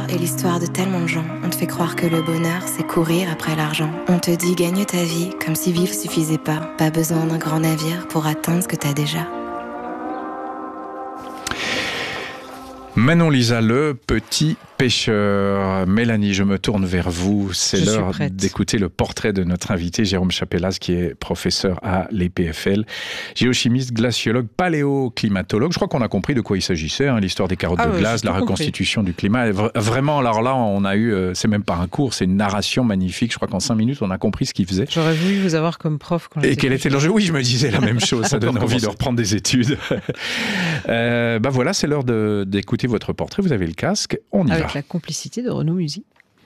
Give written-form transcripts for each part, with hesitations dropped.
est l'histoire de tellement de gens. On te fait croire que le bonheur, c'est courir après l'argent. On te dit gagne ta vie, comme si vivre suffisait pas. Pas besoin d'un grand navire pour atteindre ce que t'as déjà. Manon Lisa, le petit pêcheur. Mélanie, je me tourne vers vous. C'est l'heure d'écouter le portrait de notre invité, Jérôme Chapellas, qui est professeur à l'EPFL, géochimiste, glaciologue, paléoclimatologue. Je crois qu'on a compris de quoi il s'agissait, l'histoire des carottes de glace, la reconstitution du climat. Vraiment, alors là, on a eu, c'est même pas un cours, c'est une narration magnifique. Je crois qu'en 5 minutes, on a compris ce qu'il faisait. J'aurais voulu vous avoir comme prof. Quand Et quel était l'enjeu ? Oui, je me disais la même chose. Ça donne envie de reprendre des études. Voilà, c'est l'heure d'écouter votre portrait. Vous avez le casque, on y va. Avec la complicité de Renaud Musy.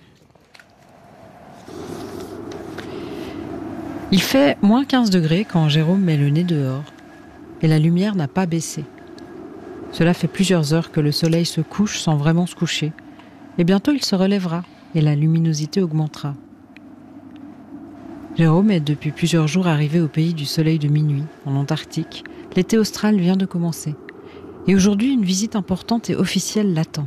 Il fait moins 15 degrés quand Jérôme met le nez dehors. Et la lumière n'a pas baissé. Cela fait plusieurs heures que le soleil se couche sans vraiment se coucher. Et bientôt il se relèvera et la luminosité augmentera. Jérôme est depuis plusieurs jours arrivé au pays du soleil de minuit, en Antarctique. L'été austral vient de commencer. Et aujourd'hui, une visite importante et officielle l'attend.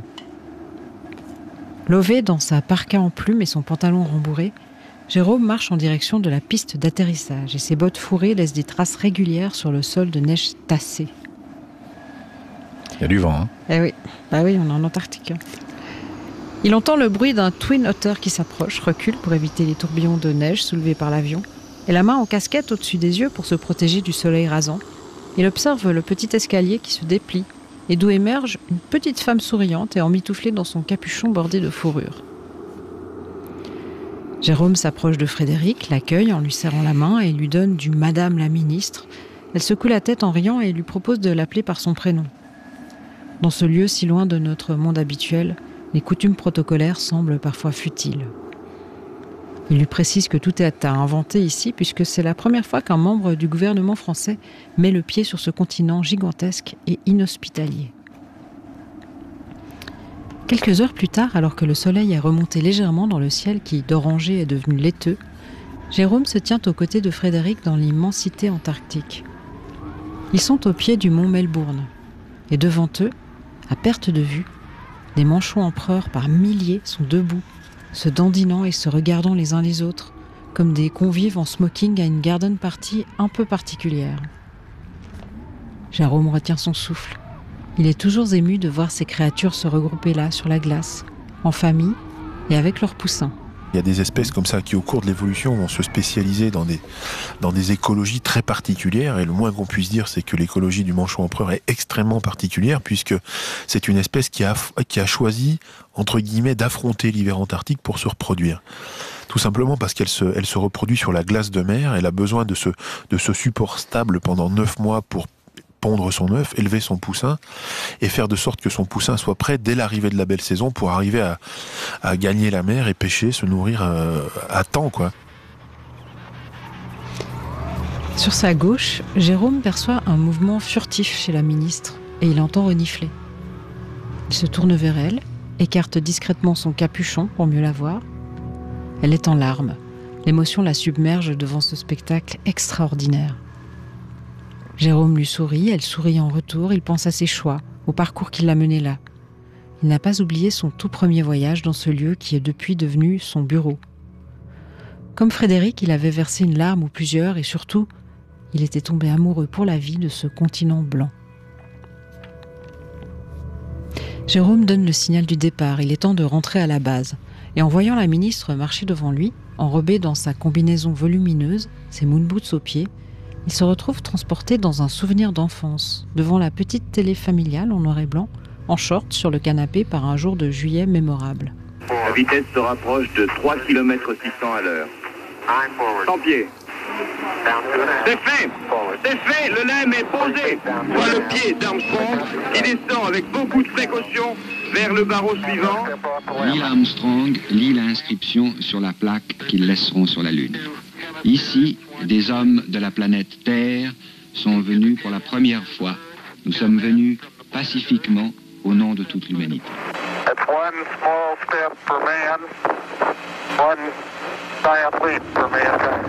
Lové dans sa parka en plumes et son pantalon rembourré, Jérôme marche en direction de la piste d'atterrissage et ses bottes fourrées laissent des traces régulières sur le sol de neige tassée. Il y a du vent, hein ? Eh oui, on est en Antarctique. Il entend le bruit d'un Twin Otter qui s'approche, recule pour éviter les tourbillons de neige soulevés par l'avion, et la main en casquette au-dessus des yeux pour se protéger du soleil rasant. Il observe le petit escalier qui se déplie et d'où émerge une petite femme souriante et emmitouflée dans son capuchon bordé de fourrure. Jérôme s'approche de Frédéric, l'accueille en lui serrant la main et lui donne du « Madame la ministre ». Elle secoue la tête en riant et lui propose de l'appeler par son prénom. Dans ce lieu si loin de notre monde habituel, les coutumes protocolaires semblent parfois futiles. Il lui précise que tout est à inventer ici puisque c'est la première fois qu'un membre du gouvernement français met le pied sur ce continent gigantesque et inhospitalier. Quelques heures plus tard, alors que le soleil est remonté légèrement dans le ciel qui, d'orangé, est devenu laiteux, Jérôme se tient aux côtés de Frédéric dans l'immensité antarctique. Ils sont au pied du mont Melbourne et devant eux, à perte de vue, des manchots empereurs par milliers sont debout, se dandinant et se regardant les uns les autres, comme des convives en smoking à une garden party un peu particulière. Jérôme retient son souffle. Il est toujours ému de voir ces créatures se regrouper là, sur la glace, en famille et avec leurs poussins. Il y a des espèces comme ça qui, au cours de l'évolution, vont se spécialiser dans des écologies très particulières. Et le moins qu'on puisse dire, c'est que l'écologie du manchot empereur est extrêmement particulière, puisque c'est une espèce qui a choisi, entre guillemets, d'affronter l'hiver antarctique pour se reproduire. Tout simplement parce qu'elle se reproduit sur la glace de mer. Elle a besoin de ce support stable pendant 9 mois pour pondre son œuf, élever son poussin et faire de sorte que son poussin soit prêt dès l'arrivée de la belle saison pour arriver à gagner la mer et pêcher, se nourrir à temps, quoi. Sur sa gauche, Jérôme perçoit un mouvement furtif chez la ministre et il entend renifler. Il se tourne vers elle, écarte discrètement son capuchon pour mieux la voir. Elle est en larmes. L'émotion la submerge devant ce spectacle extraordinaire. Jérôme lui sourit, elle sourit en retour, il pense à ses choix, au parcours qui l'a mené là. Il n'a pas oublié son tout premier voyage dans ce lieu qui est depuis devenu son bureau. Comme Frédéric, il avait versé une larme ou plusieurs et surtout, il était tombé amoureux pour la vie de ce continent blanc. Jérôme donne le signal du départ, il est temps de rentrer à la base. Et en voyant la ministre marcher devant lui, enrobée dans sa combinaison volumineuse, ses moon boots aux pieds, il se retrouve transporté dans un souvenir d'enfance, devant la petite télé familiale en noir et blanc, en short sur le canapé par un jour de juillet mémorable. La vitesse se rapproche de 3 km 600 à l'heure. 100 pieds. C'est fait! C'est fait! Le lemme est posé! Voilà le pied d'Armstrong qui descend avec beaucoup de précaution vers le barreau suivant. Neil Armstrong lit l'inscription sur la plaque qu'ils laisseront sur la Lune. Ici, des hommes de la planète Terre sont venus pour la première fois. Nous sommes venus pacifiquement au nom de toute l'humanité. That's one small step for man, one giant leap for mankind.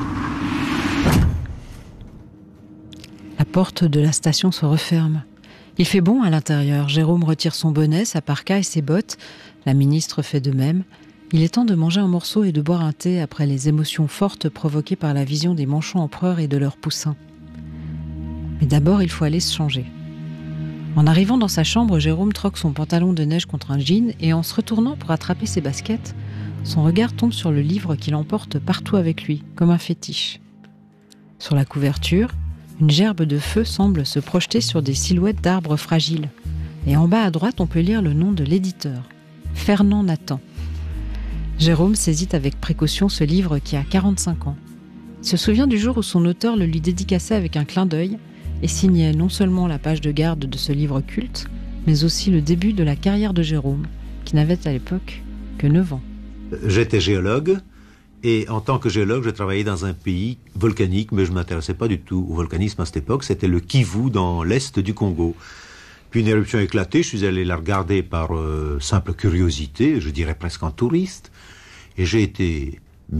La porte de la station se referme. Il fait bon à l'intérieur. Jérôme retire son bonnet, sa parka et ses bottes. La ministre fait de même. Il est temps de manger un morceau et de boire un thé après les émotions fortes provoquées par la vision des manchots empereurs et de leurs poussins. Mais d'abord, il faut aller se changer. En arrivant dans sa chambre, Jérôme troque son pantalon de neige contre un jean et en se retournant pour attraper ses baskets, son regard tombe sur le livre qu'il emporte partout avec lui, comme un fétiche. Sur la couverture, une gerbe de feu semble se projeter sur des silhouettes d'arbres fragiles. Et en bas à droite, on peut lire le nom de l'éditeur, Fernand Nathan. Jérôme saisit avec précaution ce livre qui a 45 ans. Il se souvient du jour où son auteur le lui dédicaçait avec un clin d'œil et signait non seulement la page de garde de ce livre culte, mais aussi le début de la carrière de Jérôme, qui n'avait à l'époque que 9 ans. J'étais géologue, et en tant que géologue, je travaillais dans un pays volcanique, mais je ne m'intéressais pas du tout au volcanisme à cette époque. C'était le Kivu, dans l'est du Congo. Puis une éruption a éclaté, je suis allé la regarder par simple curiosité, je dirais presque en touriste, et j'ai été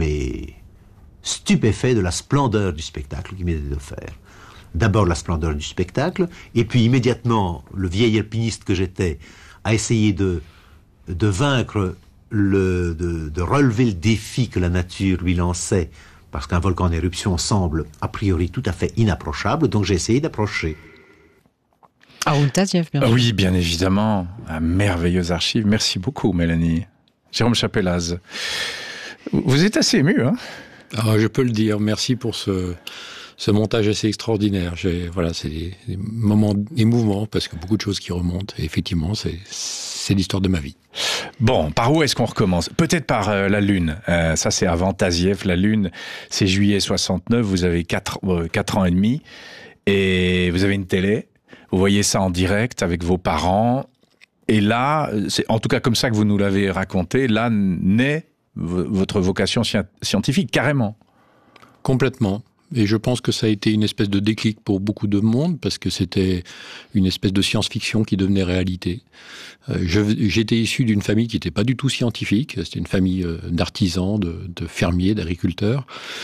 stupéfait de la splendeur du spectacle qui m'était offert. D'abord la splendeur du spectacle, et puis immédiatement, le vieil alpiniste que j'étais a essayé de vaincre, de relever le défi que la nature lui lançait, parce qu'un volcan en éruption semble a priori tout à fait inapprochable, donc j'ai essayé d'approcher. Haroun Tazieff, bien sûr. Oui, bien évidemment. Un merveilleuse archive. Merci beaucoup, Mélanie. Jérôme Chapelaz. Vous êtes assez ému, hein? Je peux le dire. Merci pour ce montage assez extraordinaire. C'est des moments émouvants parce que beaucoup de choses qui remontent. Et effectivement, c'est l'histoire de ma vie. Bon, par où est-ce qu'on recommence? Peut-être par la Lune. Ça, c'est avant Tazieff. La Lune, c'est juillet 69. Vous avez 4 ans et demi. Et vous avez une télé. Vous voyez ça en direct avec vos parents. Et là, c'est en tout cas comme ça que vous nous l'avez raconté, là naît votre vocation scientifique, carrément. Complètement. Et je pense que ça a été une espèce de déclic pour beaucoup de monde, parce que c'était une espèce de science-fiction qui devenait réalité. J'étais issu d'une famille qui n'était pas du tout scientifique. C'était une famille d'artisans, de fermiers, d'agriculteurs.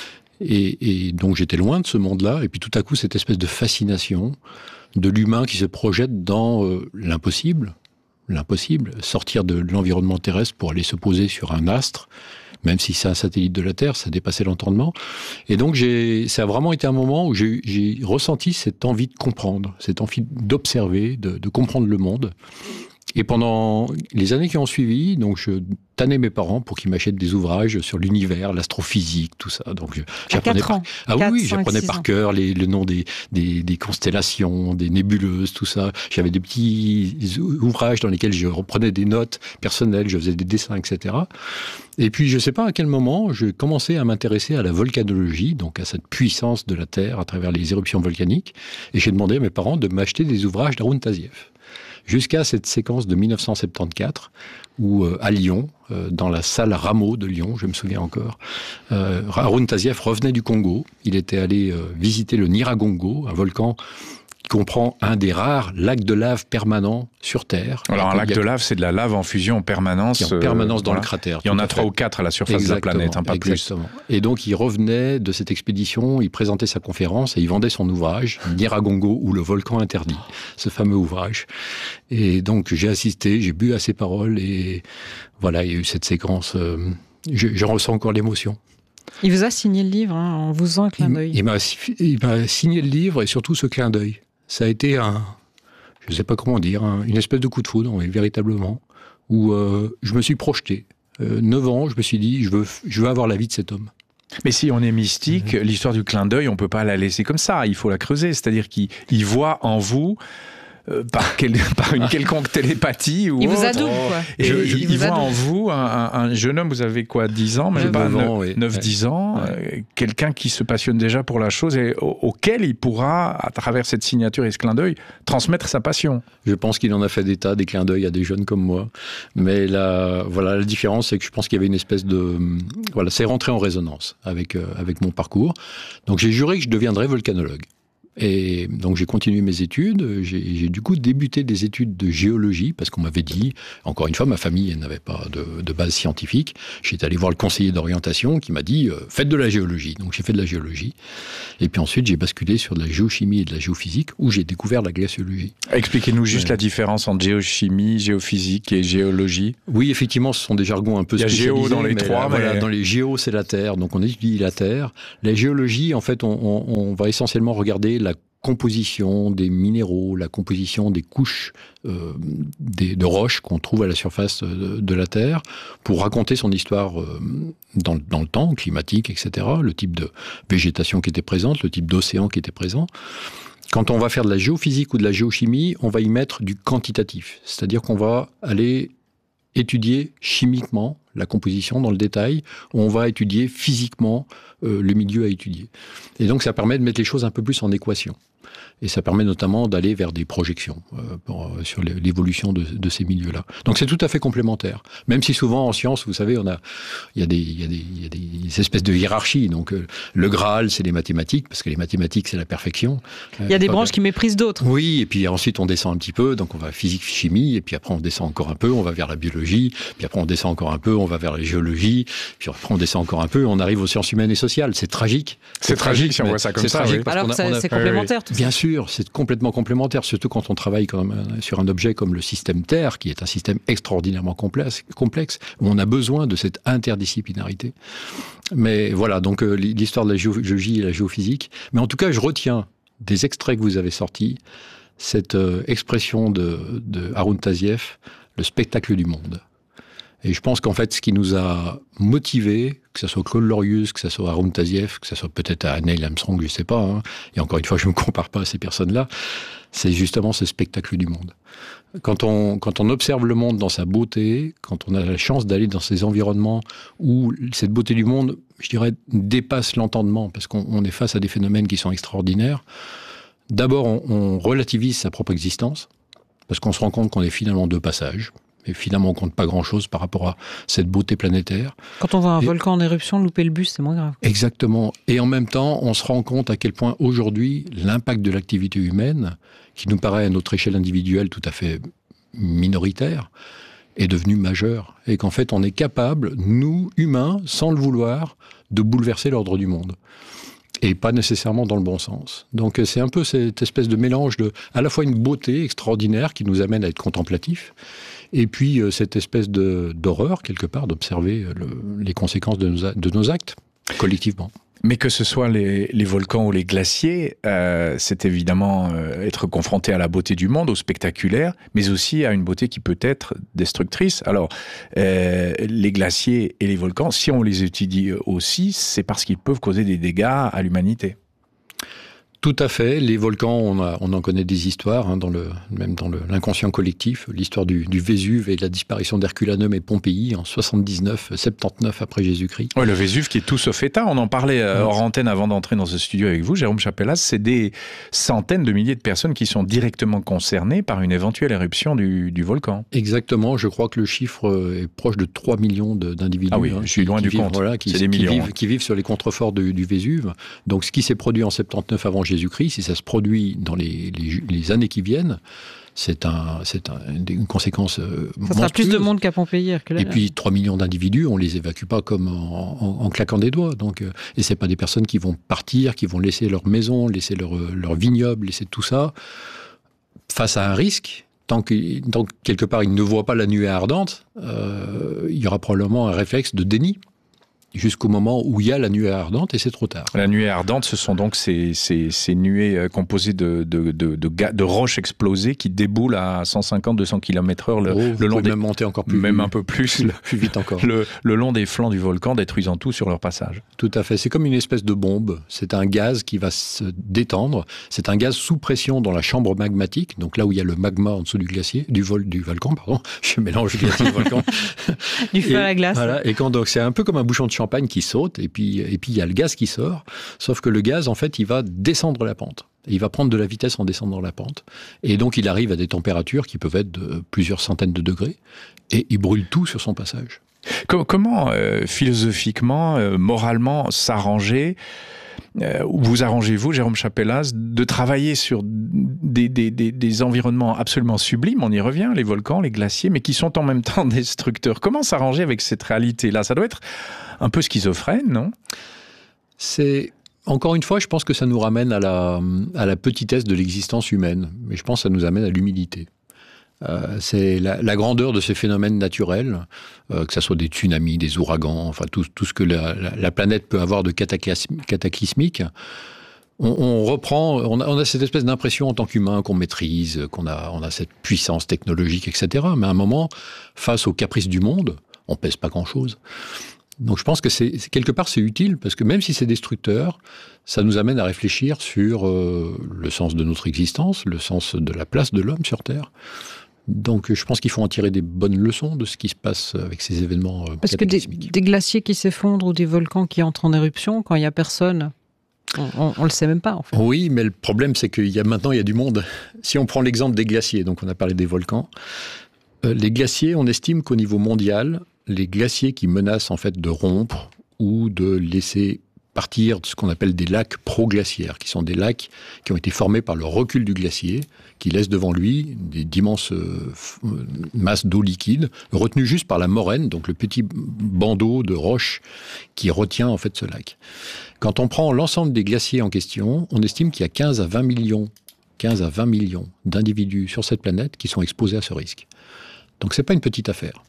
Et donc j'étais loin de ce monde-là. Et puis tout à coup, cette espèce de fascination de l'humain qui se projette dans l'impossible, sortir de l'environnement terrestre pour aller se poser sur un astre, même si c'est un satellite de la Terre, ça dépassait l'entendement. Et donc ça a vraiment été un moment où j'ai ressenti cette envie de comprendre, cette envie d'observer, de comprendre le monde. Et pendant les années qui ont suivi, donc je tannais mes parents pour qu'ils m'achètent des ouvrages sur l'univers, l'astrophysique, tout ça. Donc j'apprenais j'apprenais par cœur le nom des constellations, des nébuleuses, tout ça. J'avais des petits ouvrages dans lesquels je reprenais des notes personnelles, je faisais des dessins, etc. Et puis je ne sais pas à quel moment, j'ai commencé à m'intéresser à la volcanologie, donc à cette puissance de la Terre à travers les éruptions volcaniques. Et j'ai demandé à mes parents de m'acheter des ouvrages d'Haroun Tazieff. Jusqu'à cette séquence de 1974, où à Lyon, dans la salle Rameau de Lyon, je me souviens encore, Haroun Tazieff revenait du Congo. Il était allé visiter le Nyiragongo, un volcan qui comprend un des rares lacs de lave permanents sur Terre. Alors un lac de lave, c'est de la lave en fusion en permanence. Qui est en permanence dans le crater. Il y en a 3 ou 4 à la surface de la planète, pas plus. Exactement. Et donc il revenait de cette expédition, il présentait sa conférence et il vendait son ouvrage, Nyiragongo ou le volcan interdit, ce fameux ouvrage. Et donc j'ai assisté, j'ai bu à ses paroles et voilà, il y a eu cette séquence. J'en ressens encore l'émotion. Il vous a signé le livre en vous faisant un clin d'œil. Il m'a signé le livre et surtout ce clin d'œil. Ça a été je ne sais pas comment dire, une espèce de coup de foudre, oui, véritablement, où je me suis projeté. 9 ans, je me suis dit, je veux avoir la vie de cet homme. Mais si on est mystique, l'histoire du clin d'œil, on ne peut pas la laisser comme ça, il faut la creuser. C'est-à-dire qu'il voit en vous... par une quelconque télépathie ou il vous autre. adoube, quoi. Et il voit en vous un jeune homme, vous avez quoi, 10 ans, même pas 9-10 ans, quelqu'un qui se passionne déjà pour la chose et auquel il pourra, à travers cette signature et ce clin d'œil, transmettre sa passion. Je pense qu'il en a fait des clins d'œil à des jeunes comme moi. Mais la différence, c'est que je pense qu'il y avait une espèce de... Voilà, c'est rentré en résonance avec mon parcours. Donc j'ai juré que je deviendrais volcanologue. Et donc j'ai continué mes études, j'ai du coup débuté des études de géologie, parce qu'on m'avait dit, encore une fois, ma famille n'avait pas de base scientifique. J'étais allé voir le conseiller d'orientation qui m'a dit « faites de la géologie ». Donc j'ai fait de la géologie. Et puis ensuite j'ai basculé sur de la géochimie et de la géophysique, où j'ai découvert la glaciologie. Expliquez-nous juste la différence entre géochimie, géophysique et géologie. Oui, effectivement, ce sont des jargons un peu spécialisés. Il y a géo dans les trois. Voilà, dans les géos, c'est la Terre, donc on étudie la Terre. La géologie, en fait, on va essentiellement regarder la composition des minéraux, la composition des couches de roches qu'on trouve à la surface de la Terre, pour raconter son histoire dans le temps, climatique, etc., le type de végétation qui était présente, le type d'océan qui était présent. Quand on va faire de la géophysique ou de la géochimie, on va y mettre du quantitatif, c'est-à-dire qu'on va aller étudier chimiquement la composition dans le détail, on va étudier physiquement le milieu à étudier. Et donc ça permet de mettre les choses un peu plus en équation. Et ça permet notamment d'aller vers des projections sur l'évolution de ces milieux-là. Donc c'est tout à fait complémentaire. Même si souvent en science, vous savez, il y a des espèces de hiérarchie. Donc le Graal, c'est les mathématiques, parce que les mathématiques, c'est la perfection. Il y a des branches qui méprisent d'autres. Oui, et puis ensuite on descend un petit peu, donc on va physique, chimie, et puis après on descend encore un peu, on va vers la biologie, puis après on descend encore un peu, on va vers la géologie, puis après on descend encore un peu, on arrive aux sciences humaines et sociales. C'est tragique. C'est tragique si on voit ça comme ça. Oui. Alors que c'est complémentaire. Bien sûr, c'est complètement complémentaire, surtout quand on travaille sur un objet comme le système Terre, qui est un système extraordinairement complexe, où on a besoin de cette interdisciplinarité. Mais voilà, donc l'histoire de la géologie et la géophysique. Mais en tout cas, je retiens des extraits que vous avez sortis, cette expression de Haroun Tazieff, le spectacle du monde. Et je pense qu'en fait, ce qui nous a motivés, que ce soit Claude Lorius, que ce soit Haroun Tazieff, que ce soit peut-être à Neil Armstrong, je ne sais pas, hein, et encore une fois, je ne me compare pas à ces personnes-là, c'est justement ce spectacle du monde. Quand on observe le monde dans sa beauté, quand on a la chance d'aller dans ces environnements où cette beauté du monde, je dirais, dépasse l'entendement, parce qu'on est face à des phénomènes qui sont extraordinaires, d'abord, on relativise sa propre existence, parce qu'on se rend compte qu'on est finalement de passage. Et finalement, on compte pas grand-chose par rapport à cette beauté planétaire. Quand on voit un volcan en éruption, louper le bus, c'est moins grave. Exactement. Et en même temps, on se rend compte à quel point aujourd'hui, l'impact de l'activité humaine, qui nous paraît à notre échelle individuelle tout à fait minoritaire, est devenu majeur. Et qu'en fait, on est capable, nous, humains, sans le vouloir, de bouleverser l'ordre du monde. Et pas nécessairement dans le bon sens. Donc c'est un peu cette espèce de mélange de, à la fois une beauté extraordinaire qui nous amène à être contemplatifs, et puis cette espèce d'horreur, quelque part, d'observer les conséquences de nos actes, collectivement. Mais que ce soit les volcans ou les glaciers, c'est évidemment être confronté à la beauté du monde, au spectaculaire, mais aussi à une beauté qui peut être destructrice. Alors, les glaciers et les volcans, si on les étudie aussi, c'est parce qu'ils peuvent causer des dégâts à l'humanité. Tout à fait. Les volcans, on en connaît des histoires, hein, même dans l'inconscient collectif. L'histoire du Vésuve et de la disparition d'Herculanum et de Pompéi en 79 après Jésus-Christ. Ouais, le Vésuve qui est tout sauf éteint. On en parlait hors antenne avant d'entrer dans ce studio avec vous, Jérôme Chapellas. C'est des centaines de milliers de personnes qui sont directement concernées par une éventuelle éruption du volcan. Exactement. Je crois que le chiffre est proche de 3 millions d'individus. Ah oui, je suis loin du compte. Voilà, c'est des millions. Qui vivent sur les contreforts du Vésuve. Donc, ce qui s'est produit en 79 avant Jésus-Christ, si ça se produit dans les années qui viennent, c'est une conséquence monstrueuse. Ça sera plus de monde qu'à Pompéi. Et puis 3 millions d'individus, on les évacue pas comme en claquant des doigts. Donc, et c'est pas des personnes qui vont partir, qui vont laisser leur maison, laisser leur vignoble, laisser tout ça face à un risque. Tant que quelque part ils ne voient pas la nuée ardente, il y aura probablement un réflexe de déni. Jusqu'au moment où il y a la nuée ardente, et c'est trop tard. La nuée ardente, ce sont donc ces nuées composées de roches explosées qui déboulent à 150-200 km/h le long des... même monter encore plus... Même un peu plus vite encore. Le long des flancs du volcan, détruisant tout sur leur passage. Tout à fait. C'est comme une espèce de bombe. C'est un gaz qui va se détendre. C'est un gaz sous pression dans la chambre magmatique, donc là où il y a le magma en dessous du glacier, du volcan, pardon. Je mélange glacier et volcan. Du feu à la glace. Voilà. Et donc c'est un peu comme un bouchon de champagne qui saute, et puis il y a le gaz qui sort, sauf que le gaz, en fait, il va descendre la pente. Il va prendre de la vitesse en descendant la pente. Et donc, il arrive à des températures qui peuvent être de plusieurs centaines de degrés, et il brûle tout sur son passage. Comment philosophiquement, moralement, s'arranger vous arrangez-vous, Jérôme Chapellas, de travailler sur des environnements absolument sublimes, on y revient, les volcans, les glaciers, mais qui sont en même temps destructeurs. Comment s'arranger avec cette réalité-là? Ça doit être un peu schizophrène, non? Encore une fois, je pense que ça nous ramène à la petitesse de l'existence humaine, mais je pense que ça nous amène à l'humilité. C'est la grandeur de ces phénomènes naturels, que ce soit des tsunamis, des ouragans, enfin tout ce que la planète peut avoir de cataclysmique. On a cette espèce d'impression en tant qu'humain qu'on maîtrise, qu'on a cette puissance technologique, etc. Mais à un moment, face aux caprices du monde, on pèse pas grand-chose. Donc je pense que quelque part c'est utile, parce que même si c'est destructeur, ça nous amène à réfléchir sur le sens de notre existence, le sens de la place de l'homme sur Terre. Donc je pense qu'il faut en tirer des bonnes leçons de ce qui se passe avec ces événements cataclysmiques. Parce que des glaciers qui s'effondrent ou des volcans qui entrent en éruption, quand il n'y a personne, on le sait même pas en fait. Oui, mais le problème c'est maintenant il y a du monde. Si on prend l'exemple des glaciers, donc on a parlé des volcans, les glaciers, on estime qu'au niveau mondial, les glaciers qui menacent en fait de rompre ou de laisser partir de ce qu'on appelle des lacs proglaciaires, qui sont des lacs qui ont été formés par le recul du glacier, qui laissent devant lui d'immenses masses d'eau liquide, retenues juste par la moraine, donc le petit bandeau de roches qui retient en fait ce lac. Quand on prend l'ensemble des glaciers en question, on estime qu'il y a 15 à 20 millions d'individus sur cette planète qui sont exposés à ce risque. Donc c'est pas une petite affaire.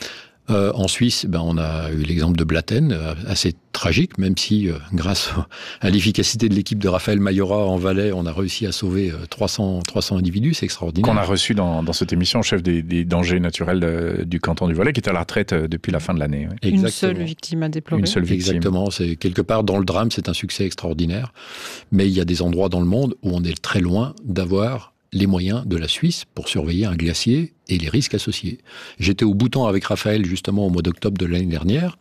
En Suisse, on a eu l'exemple de Blatten, assez tragique, même si grâce à l'efficacité de l'équipe de Raphaël Mayora en Valais, on a réussi à sauver 300 individus, c'est extraordinaire. Qu'on a reçu dans cette émission, chef des dangers naturels du canton du Valais, qui est à la retraite depuis la fin de l'année. Oui. Une seule victime à déplorer. Une seule victime. Exactement, c'est quelque part dans le drame, c'est un succès extraordinaire, mais il y a des endroits dans le monde où on est très loin d'avoir les moyens de la Suisse pour surveiller un glacier et les risques associés. J'étais au Bhoutan avec Raphaël justement au mois d'octobre de l'année dernière,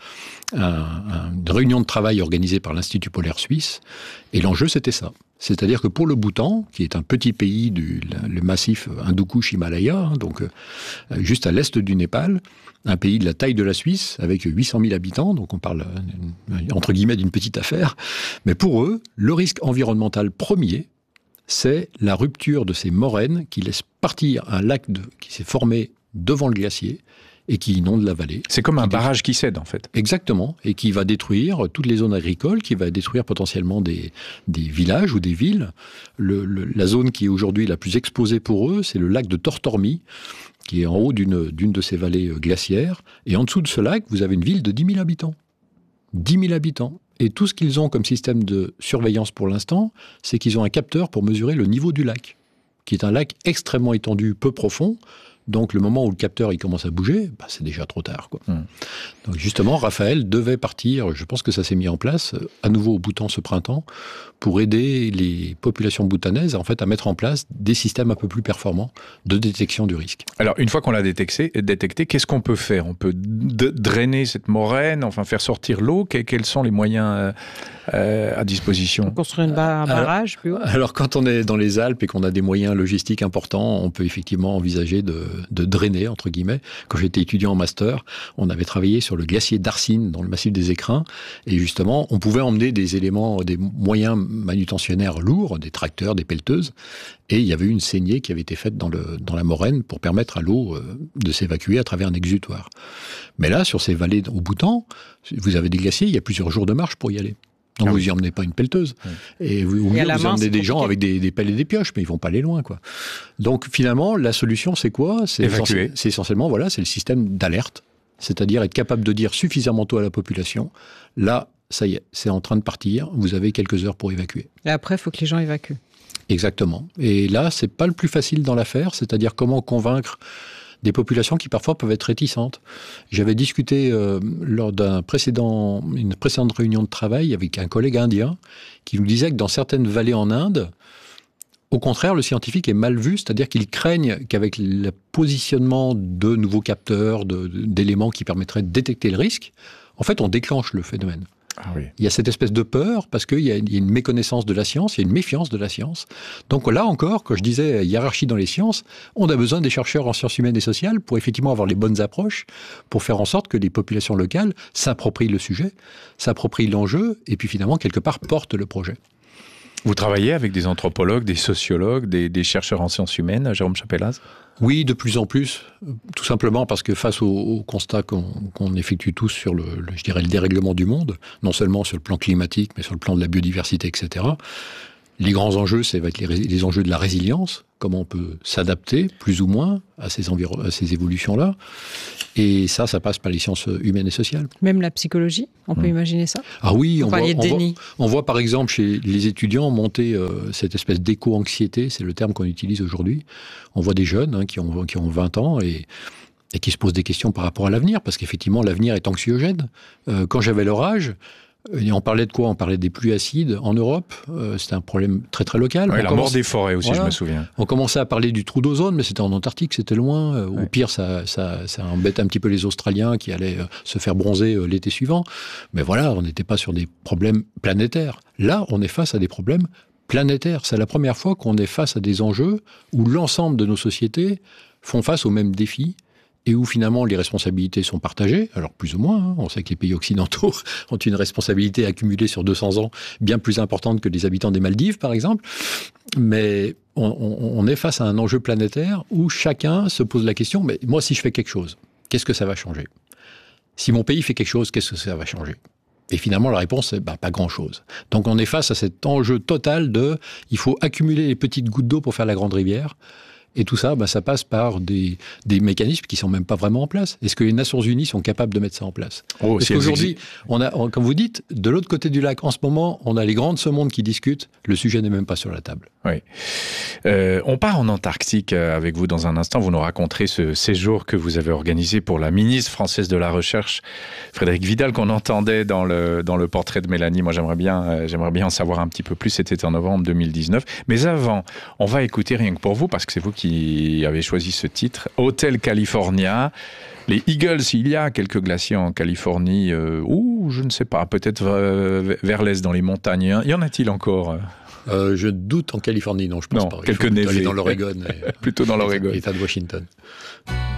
une réunion de travail organisée par l'Institut polaire suisse, et l'enjeu c'était ça. C'est-à-dire que pour le Bhoutan, qui est un petit pays le massif Hindou-Kush-Himalaya, donc juste à l'est du Népal, un pays de la taille de la Suisse, avec 800 000 habitants, donc on parle entre guillemets d'une petite affaire, mais pour eux, le risque environnemental premier, c'est la rupture de ces moraines qui laissent partir un lac qui s'est formé devant le glacier et qui inonde la vallée. C'est comme un barrage qui cède, en fait. Exactement, et qui va détruire toutes les zones agricoles, qui va détruire potentiellement des villages ou des villes. La zone qui est aujourd'hui la plus exposée pour eux, c'est le lac de Tortormi, qui est en haut d'une de ces vallées glaciaires. Et en dessous de ce lac, vous avez une ville de 10 000 habitants. 10 000 habitants. Et tout ce qu'ils ont comme système de surveillance pour l'instant, c'est qu'ils ont un capteur pour mesurer le niveau du lac, qui est un lac extrêmement étendu, peu profond. Donc le moment où le capteur il commence à bouger, c'est déjà trop tard, quoi. Donc justement, Raphaël devait partir, je pense que ça s'est mis en place, à nouveau au Bhoutan ce printemps, pour aider les populations bhoutanaises en fait, à mettre en place des systèmes un peu plus performants de détection du risque. Alors une fois qu'on l'a détecté, qu'est-ce qu'on peut faire? On peut drainer cette moraine, enfin faire sortir l'eau. Quels sont les moyens à disposition? Construire un barrage plus haut. Alors quand on est dans les Alpes et qu'on a des moyens logistiques importants, on peut effectivement envisager de drainer, entre guillemets. Quand j'étais étudiant en master, on avait travaillé sur le glacier d'Arsine, dans le massif des Écrins, et justement, on pouvait emmener des éléments, des moyens manutentionnaires lourds, des tracteurs, des pelleteuses, et il y avait eu une saignée qui avait été faite dans la moraine pour permettre à l'eau de s'évacuer à travers un exutoire. Mais là, sur ces vallées au Bhoutan, vous avez des glaciers, il y a plusieurs jours de marche pour y aller. Donc vous n'y emmenez pas une pelleteuse. Et vous emmenez des gens avec des pelles et des pioches, mais ils vont pas aller loin, quoi. Donc finalement, la solution, c'est quoi? C'est essentiellement, c'est le système d'alerte. C'est-à-dire être capable de dire suffisamment tôt à la population, là, ça y est, c'est en train de partir, vous avez quelques heures pour évacuer. Et après, il faut que les gens évacuent. Exactement. Et là, c'est pas le plus facile dans l'affaire, c'est-à-dire comment convaincre des populations qui parfois peuvent être réticentes. J'avais discuté lors d'une précédente réunion de travail avec un collègue indien qui nous disait que dans certaines vallées en Inde, au contraire, le scientifique est mal vu, c'est-à-dire qu'ils craignent qu'avec le positionnement de nouveaux capteurs, d'éléments qui permettraient de détecter le risque, en fait, on déclenche le phénomène. Ah oui. Il y a cette espèce de peur parce qu'il y a une méconnaissance de la science, il y a une méfiance de la science. Donc là encore, quand je disais hiérarchie dans les sciences, on a besoin des chercheurs en sciences humaines et sociales pour effectivement avoir les bonnes approches, pour faire en sorte que les populations locales s'approprient le sujet, s'approprient l'enjeu et puis finalement quelque part portent le projet. Vous travaillez avec des anthropologues, des sociologues, des chercheurs en sciences humaines, Jérôme Chapelaz ? Oui, de plus en plus, tout simplement parce que face au constat qu'on effectue tous sur le dérèglement du monde, non seulement sur le plan climatique, mais sur le plan de la biodiversité, etc., les grands enjeux, ça va être les enjeux de la résilience, comment on peut s'adapter, plus ou moins, à ces évolutions-là. Et ça passe par les sciences humaines et sociales. Même la psychologie, on peut imaginer ça ? Ah oui, on voit par exemple chez les étudiants monter cette espèce d'éco-anxiété, c'est le terme qu'on utilise aujourd'hui. On voit des jeunes qui ont 20 ans et qui se posent des questions par rapport à l'avenir, parce qu'effectivement, l'avenir est anxiogène. Quand j'avais leur âge, et on parlait de quoi ? On parlait des pluies acides en Europe. C'était un problème très très local. Oui, la mort des forêts aussi, voilà. Je me souviens. On commençait à parler du trou d'ozone, mais c'était en Antarctique, c'était loin. Au pire, ça embête un petit peu les Australiens qui allaient se faire bronzer l'été suivant. Mais voilà, on n'était pas sur des problèmes planétaires. Là, on est face à des problèmes planétaires. C'est la première fois qu'on est face à des enjeux où l'ensemble de nos sociétés font face aux mêmes défis. Et où finalement les responsabilités sont partagées, alors plus ou moins, on sait que les pays occidentaux ont une responsabilité accumulée sur 200 ans bien plus importante que les habitants des Maldives par exemple, mais on est face à un enjeu planétaire où chacun se pose la question, mais moi si je fais quelque chose, qu'est-ce que ça va changer ? Si mon pays fait quelque chose, qu'est-ce que ça va changer ? Et finalement, la réponse, c'est pas grand-chose. Donc on est face à cet enjeu total il faut accumuler les petites gouttes d'eau pour faire la grande rivière. Et tout ça, ça passe par des mécanismes qui ne sont même pas vraiment en place. Est-ce que les Nations Unies sont capables de mettre ça en place ? Parce qu'aujourd'hui, comme vous dites, de l'autre côté du lac, en ce moment, on a les grands de ce monde qui discutent. Le sujet n'est même pas sur la table. Oui. On part en Antarctique avec vous dans un instant. Vous nous raconterez ce séjour que vous avez organisé pour la ministre française de la Recherche, Frédérique Vidal, qu'on entendait dans le portrait de Mélanie. Moi, j'aimerais bien en savoir un petit peu plus. C'était en novembre 2019. Mais avant, on va écouter rien que pour vous, parce que c'est vous qui avez choisi ce titre, Hotel California. Les Eagles, il y a quelques glaciers en Californie, ou je ne sais pas, peut-être vers l'est dans les montagnes. Y en a-t-il encore ? Je doute en Californie, non, je pense pas. Quelques névés. Dans l'Oregon. Plutôt dans l'Oregon. L'État de Washington.